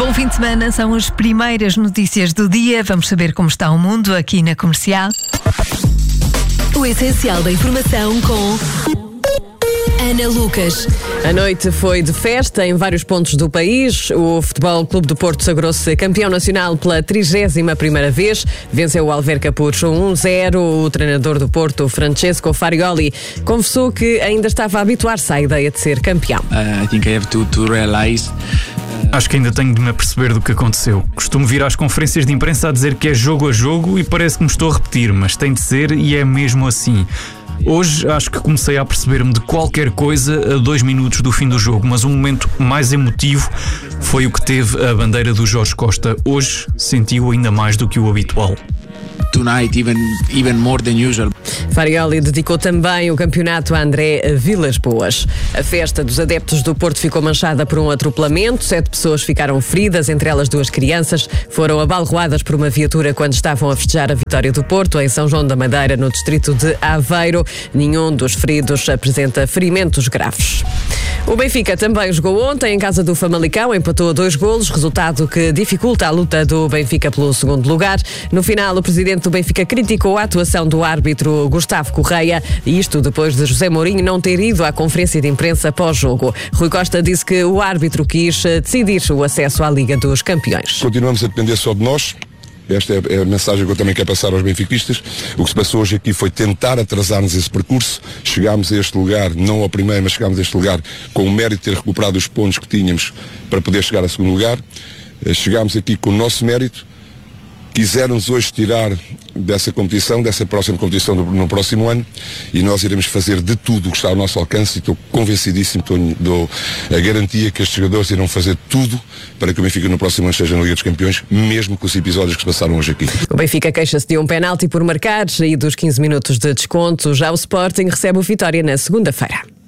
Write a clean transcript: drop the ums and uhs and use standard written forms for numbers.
Bom fim de semana, são as primeiras notícias do dia. Vamos saber como está o mundo aqui na Comercial. O essencial da informação com Ana Lucas. A noite foi de festa em vários pontos do país. O Futebol Clube do Porto sagrou-se campeão nacional pela 31ª vez. Venceu o Alverca por 1-0. O treinador do Porto, Francesco Farioli, confessou que ainda estava a habituar-se à ideia de ser campeão. I think I have to realize. Acho que ainda tenho de me aperceber do que aconteceu. Costumo vir às conferências de imprensa a dizer que é jogo a jogo e parece que me estou a repetir, mas tem de ser e é mesmo assim. Hoje acho que comecei a perceber-me de qualquer coisa a 2 minutos do fim do jogo, mas o momento mais emotivo foi o que teve a bandeira do Jorge Costa. Hoje senti-o ainda mais do que o habitual. Tonight, even more than usual. Farioli dedicou também o campeonato a André Vilas-Boas. A festa dos adeptos do Porto ficou manchada por um atropelamento. 7 pessoas ficaram feridas, entre elas 2 crianças. Foram abalroadas por uma viatura quando estavam a festejar a vitória do Porto em São João da Madeira, no distrito de Aveiro. Nenhum dos feridos apresenta ferimentos graves. O Benfica também jogou ontem em casa do Famalicão, empatou a 2 golos, resultado que dificulta a luta do Benfica pelo segundo lugar. No final, o presidente do Benfica criticou a atuação do árbitro Gustavo Correia, isto depois de José Mourinho não ter ido à conferência de imprensa pós-jogo. Rui Costa disse que o árbitro quis decidir o acesso à Liga dos Campeões. Continuamos a depender só de nós. Esta é a mensagem que eu também quero passar aos benfiquistas. O que se passou hoje aqui foi tentar atrasar-nos esse percurso. Chegámos a este lugar, não ao primeiro, mas chegámos a este lugar com o mérito de ter recuperado os pontos que tínhamos para poder chegar a segundo lugar. Chegámos aqui com o nosso mérito. Quiseram-nos hoje tirar dessa competição, dessa próxima competição no próximo ano, e nós iremos fazer de tudo o que está ao nosso alcance, e estou convencidíssimo, dou a garantia que estes jogadores irão fazer tudo para que o Benfica no próximo ano esteja na Liga dos Campeões, mesmo com os episódios que se passaram hoje aqui. O Benfica queixa-se de um penalti por marcar e dos 15 minutos de desconto. Já o Sporting recebe o Vitória na segunda-feira.